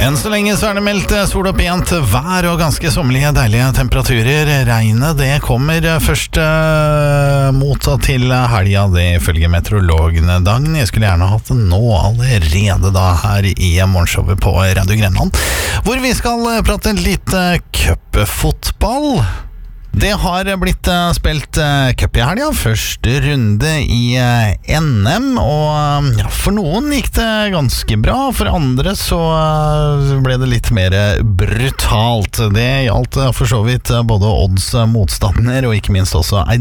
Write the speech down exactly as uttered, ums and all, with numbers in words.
Enn så lenge så er det meldt sol og pent vær og ganske sommerlige, deilige temperaturer. Regnet det kommer først uh, mot til helga, det ifølge meteorologene. Dagen, jeg skulle gjerne hatt det nå allerede da her i morgenshowet på Radio Grenland, hvor vi skal prate litt uh, cupfotball. Det har blitt uh, spilt uh, cup i helga, første runde i uh, N M, og uh, ja, for noen gikk det ganske bra, for andre så uh, ble det litt mer brutalt. Det gjaldt uh, for så vidt uh, både odds uh, motstander, og ikke minst også ei